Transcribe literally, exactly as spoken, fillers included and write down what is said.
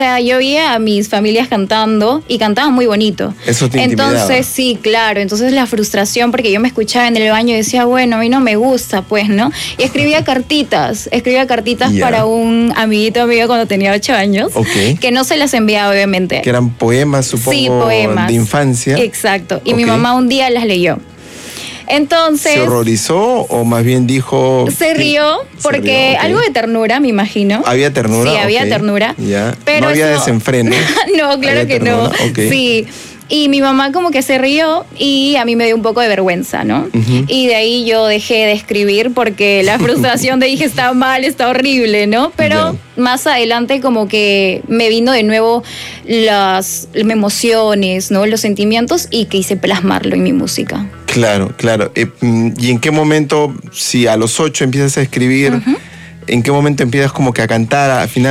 O sea, yo veía a mis familias cantando y cantaban muy bonito. Eso te intimidaba. Entonces, sí, claro. Entonces la frustración, porque yo me escuchaba en el baño y decía, bueno, a mí no me gusta, pues, ¿no? Y escribía cartitas, escribía cartitas Ya. para un amiguito mío cuando tenía ocho años, Ok. que no se las enviaba, obviamente. Que eran poemas, supongo, Sí, poemas. de infancia. Exacto. Y mi Ok. mamá un día las leyó. Entonces... ¿Se horrorizó o más bien dijo...? Se rió porque Se rió, ok. algo de ternura, me imagino. ¿Había ternura? Sí, había Ok. ternura. Ya. Pero no había eso- desenfreno. No, claro Había que no. ternura, ok. Sí. Y mi mamá como que se rió y a mí me dio un poco de vergüenza, ¿no? Ujú. Y de ahí yo dejé de escribir porque la frustración de dije está mal, está horrible, ¿no? Pero Ya. más adelante como que me vino de nuevo las emociones, ¿no? Los sentimientos y quise plasmarlo en mi música. Claro, claro. Eh, mm, ¿Y en qué momento, si a los ocho empiezas a escribir, Ujú. en qué momento empiezas como que a cantar, al final